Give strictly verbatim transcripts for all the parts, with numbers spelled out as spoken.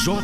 J.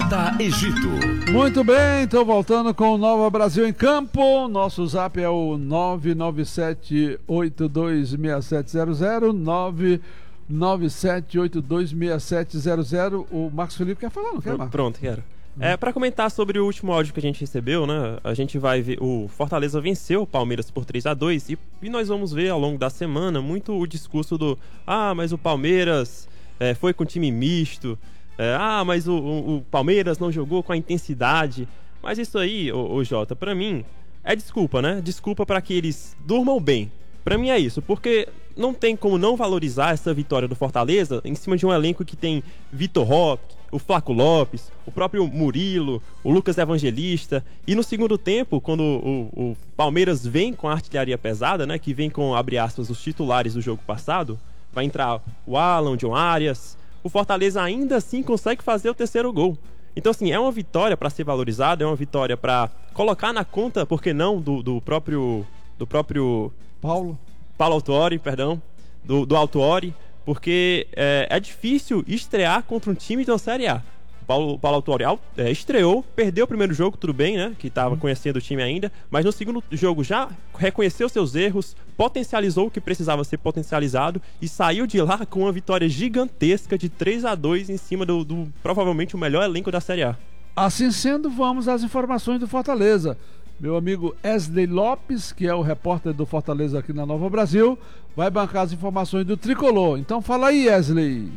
Egito. Muito bem, estou voltando com o Nova Brasil em Campo. Nosso zap é o nove nove sete oito dois seis sete zero zero, nove nove sete oito dois seis sete zero zero. O Marcos Felipe quer falar, não quer, Marcos? Pronto, quero. É, para comentar sobre o último áudio que a gente recebeu, né? A gente vai ver. O Fortaleza venceu o Palmeiras por três a dois e, e nós vamos ver ao longo da semana muito o discurso do ah, mas o Palmeiras é, foi com time misto. É, ah, mas o, o, o Palmeiras não jogou com a intensidade. Mas isso aí, ô, ô Jota, pra mim é desculpa, né? Desculpa para que eles durmam bem. Pra mim é isso, porque não tem como não valorizar essa vitória do Fortaleza em cima de um elenco que tem Vitor Roque, o Flaco Lopes, o próprio Murilo, o Lucas Evangelista. E no segundo tempo, quando o, o Palmeiras vem com a artilharia pesada, né, que vem com, abre aspas, os titulares do jogo passado, vai entrar o Alan, o John Arias, o Fortaleza ainda assim consegue fazer o terceiro gol. Então, assim, é uma vitória para ser valorizada, é uma vitória para colocar na conta, por que não, do, do próprio... do próprio... Paulo? Paulo Autuori, perdão, do, do Autuori, porque é, é difícil estrear contra um time da Série A. O Paulo, Paulo Autuori é, estreou, perdeu o primeiro jogo, tudo bem, né, que estava conhecendo o time ainda, mas no segundo jogo já reconheceu seus erros, potencializou o que precisava ser potencializado e saiu de lá com uma vitória gigantesca de três a dois em cima do, do provavelmente o melhor elenco da Série A. Assim sendo, vamos às informações do Fortaleza. Meu amigo Wesley Lopes, que é o repórter do Fortaleza aqui na Nova Brasil, vai bancar as informações do Tricolor. Então fala aí, Wesley.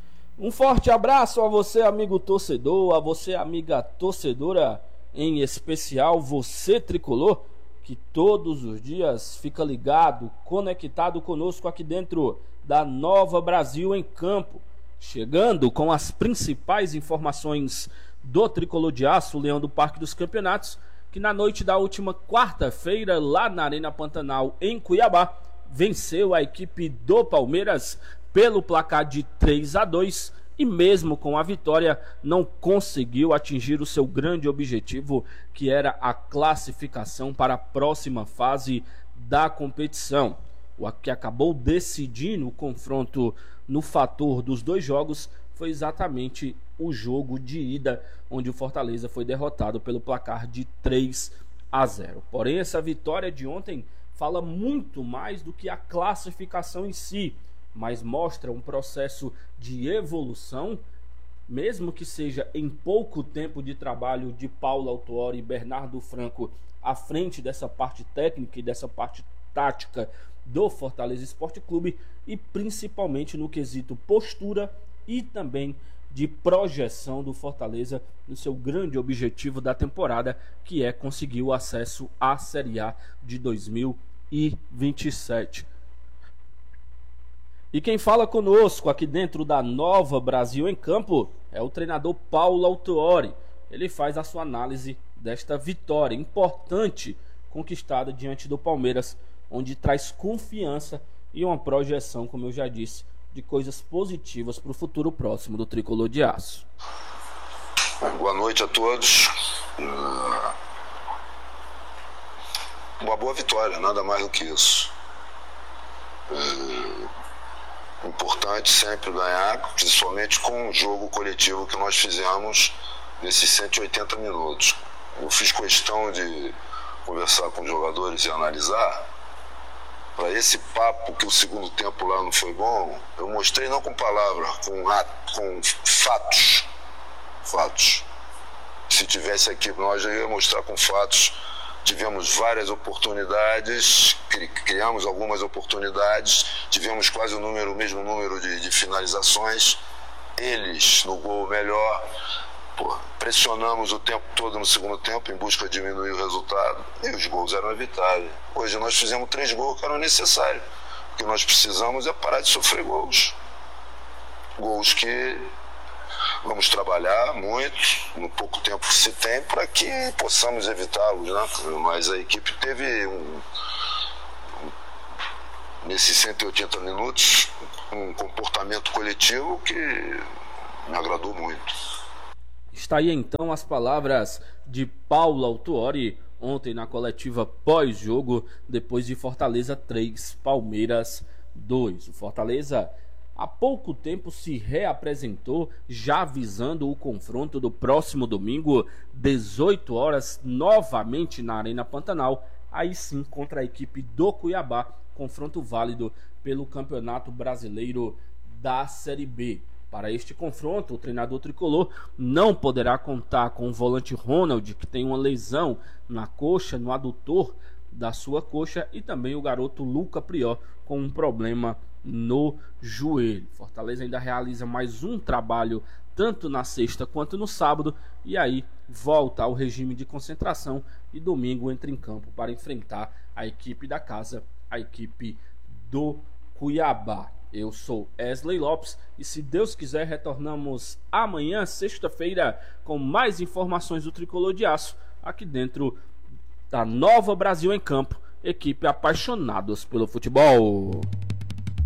Um forte abraço a você, amigo torcedor, a você, amiga torcedora, em especial você, Tricolor, que todos os dias fica ligado, conectado conosco aqui dentro da Nova Brasil em Campo, chegando com as principais informações do Tricolor de Aço, Leão do Parque dos Campeonatos, que na noite da última quarta-feira, lá na Arena Pantanal, em Cuiabá, venceu a equipe do Palmeiras pelo placar de três a dois e mesmo com a vitória não conseguiu atingir o seu grande objetivo, que era a classificação para a próxima fase da competição. O que acabou decidindo o confronto no fator dos dois jogos foi exatamente o jogo de ida, onde o Fortaleza foi derrotado pelo placar de três a zero. Porém, essa vitória de ontem fala muito mais do que a classificação em si, mas mostra um processo de evolução, mesmo que seja em pouco tempo de trabalho de Paulo Autuori e Bernardo Franco à frente dessa parte técnica e dessa parte tática do Fortaleza Esporte Clube, e principalmente no quesito postura e também de projeção do Fortaleza no seu grande objetivo da temporada, que é conseguir o acesso à Série A de dois mil e vinte e sete. E quem fala conosco aqui dentro da Nova Brasil em Campo é o treinador Paulo Autuori. Ele faz a sua análise desta vitória importante conquistada diante do Palmeiras, onde traz confiança e uma projeção, como eu já disse, de coisas positivas para o futuro próximo do Tricolor de Aço. Boa noite a todos. Uma boa vitória, nada mais do que isso. É importante sempre ganhar, principalmente com o jogo coletivo que nós fizemos nesses cento e oitenta minutos. Eu fiz questão de conversar com os jogadores e analisar. Para esse papo que o segundo tempo lá não foi bom, eu mostrei não com palavras, com, ato, com fatos. Fatos. Se tivesse aqui, nós já ia mostrar com fatos. Tivemos várias oportunidades, criamos algumas oportunidades, tivemos quase o número, o mesmo número de, de finalizações. Eles no gol melhor. Pô, pressionamos o tempo todo no segundo tempo em busca de diminuir o resultado e os gols eram evitáveis. Hoje nós fizemos três gols que eram necessários. O que nós precisamos é parar de sofrer gols. Gols que vamos trabalhar muito, no pouco tempo que se tem, para que possamos evitá-los, né? Mas a equipe teve, um, um, nesses cento e oitenta minutos, um comportamento coletivo que me agradou muito. Está aí então as palavras de Paulo Autuori ontem na coletiva pós-jogo, depois de Fortaleza três, Palmeiras dois. O Fortaleza há pouco tempo se reapresentou, já visando o confronto do próximo domingo, dezoito horas, novamente na Arena Pantanal, aí sim contra a equipe do Cuiabá, confronto válido pelo Campeonato Brasileiro da Série B. Para este confronto, o treinador tricolor não poderá contar com o volante Ronald, que tem uma lesão na coxa, no adutor da sua coxa, e também o garoto Luca Prior, com um problema no joelho. Fortaleza ainda realiza mais um trabalho, tanto na sexta quanto no sábado, e aí volta ao regime de concentração e domingo entra em campo para enfrentar a equipe da casa, a equipe do Cuiabá. Eu sou Wesley Lopes e, se Deus quiser, retornamos amanhã, sexta-feira, com mais informações do Tricolor de Aço, aqui dentro da Nova Brasil em Campo, equipe apaixonados pelo futebol.